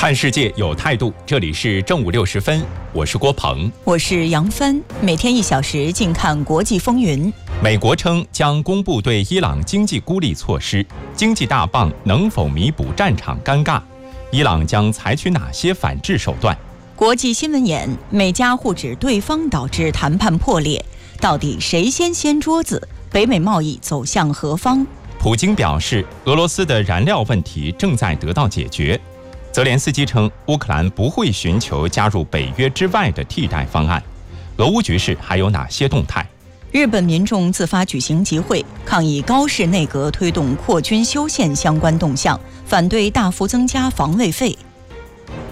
看世界有态度，这里是正午60分，我是郭鹏， 我是杨帆。每天1小时，静看国际风云。 美国称将公布对伊朗经济孤立措施，经济大棒能否弥补战场尴尬？伊朗将采取哪些反制手段？ 国际新闻眼：美加互指对方导致谈判破裂，到底谁掀桌子？北美贸易走向何方？ 普京表示，俄罗斯的燃料问题正在得到解决。泽连斯基称，乌克兰不会寻求加入北约之外的替代方案。俄乌局势还有哪些动态？ 日本民众自发举行集会，抗议高市内阁推动扩军修宪相关动向，反对大幅增加防卫费。